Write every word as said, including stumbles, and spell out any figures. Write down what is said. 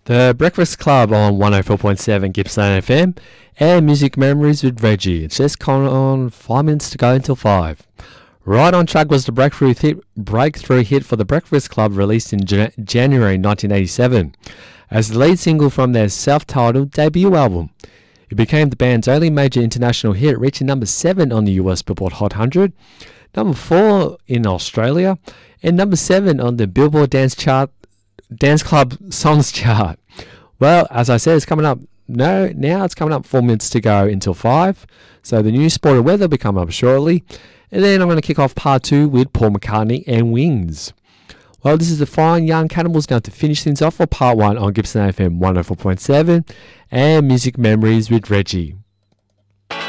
The Breakfast Club on one oh four point seven Gippsland F M and Music Memories with Reggie. It's just gone on five minutes to go until five. Right on track was the breakthrough hit, breakthrough hit for the Breakfast Club, released in Jan- January nineteen eighty-seven as the lead single from their self-titled debut album. It became the band's only major international hit, reaching number seven on the U S Billboard Hot one hundred, number four in Australia, and number seven on the Billboard Dance Chart Dance Club Songs Chart. Well, as I said, it's coming up. No, now it's coming up four minutes to go until five. So the new sport of weather will be coming up shortly. And then I'm going to kick off part two with Paul McCartney and Wings. Well, this is the Fine Young Cannibals going to finish things off for part one on Gippsland F M one oh four point seven and Music Memories with Reggie.